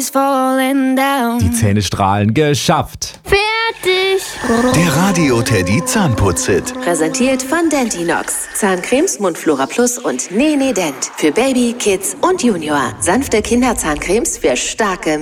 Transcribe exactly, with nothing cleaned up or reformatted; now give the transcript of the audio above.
is falling down. Die Zähne strahlen, geschafft. Fertig. Der Radio Teddy Zahnputz-Hit. Präsentiert von Dentinox. Zahncremes, Mundflora Plus und Nene Dent. Für Baby, Kids und Junior. Sanfte Kinderzahncremes für starke